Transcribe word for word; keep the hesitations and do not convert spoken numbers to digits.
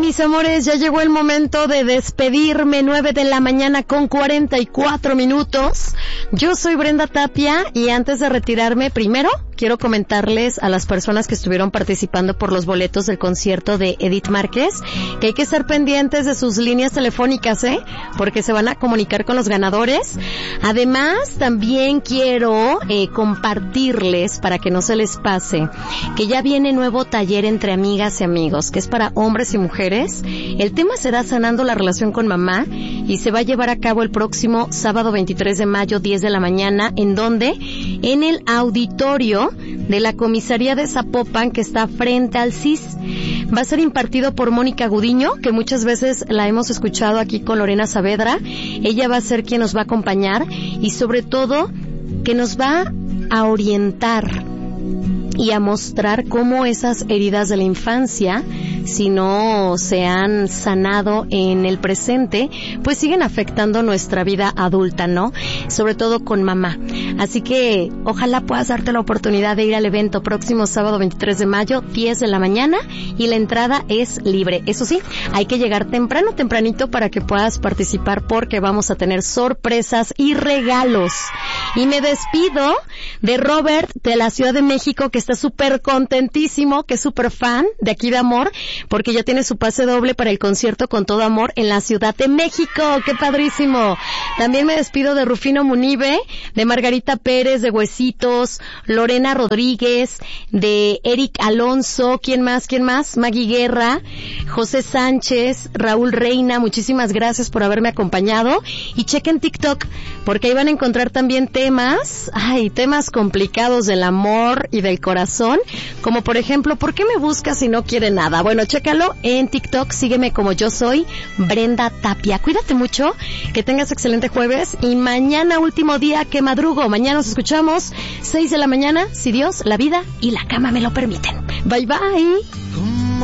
mis amores, ya llegó el momento de despedirme, nueve de la mañana con cuarenta y cuatro minutos. Yo soy Brenda Tapia y antes de retirarme, primero quiero comentarles a las personas que estuvieron participando por los boletos del concierto de Edith Márquez que hay que estar pendientes de sus líneas telefónicas, ¿eh? Porque se van a comunicar con los ganadores. Además, también quiero eh, compartirles, para que no se les pase, que ya viene nuevo taller entre amigas y amigos, que es para hombres y mujeres. El tema será sanando la relación con mamá y se va a llevar a cabo el próximo sábado veintitrés de mayo, diez de la mañana. ¿En dónde? En el auditorio de la comisaría de Zapopan, que está frente al C I S. Va a ser impartido por Mónica Gudiño, que muchas veces la hemos escuchado aquí con Lorena Saavedra. Ella va a ser quien nos va a acompañar y sobre todo que nos va a orientar y a mostrar cómo esas heridas de la infancia, si no se han sanado en el presente, pues siguen afectando nuestra vida adulta, ¿no? Sobre todo con mamá. Así que ojalá puedas darte la oportunidad de ir al evento próximo sábado veintitrés de mayo, diez de la mañana, y la entrada es libre. Eso sí, hay que llegar temprano, tempranito, para que puedas participar, porque vamos a tener sorpresas y regalos. Y me despido de Robert de la Ciudad de México, que está súper contentísimo, que es súper fan de Aquí de Amor, porque ya tiene su pase doble para el concierto Con Todo Amor en la Ciudad de México. ¡Qué padrísimo! También me despido de Rufino Munive, de Margarita Pérez, de Huesitos, Lorena Rodríguez, de Eric Alonso, ¿quién más? ¿quién más? Maggie Guerra, José Sánchez, Raúl Reina, muchísimas gracias por haberme acompañado. Y chequen TikTok, porque ahí van a encontrar también temas, ay, temas complicados del amor y del corazón, como por ejemplo, ¿por qué me buscas si no quiere nada? Bueno, chécalo en TikTok, sígueme como yo soy Brenda Tapia. Cuídate mucho, que tengas excelente jueves y mañana último día que madrugo. Mañana nos escuchamos seis de la mañana, si Dios, la vida y la cama me lo permiten. Bye bye.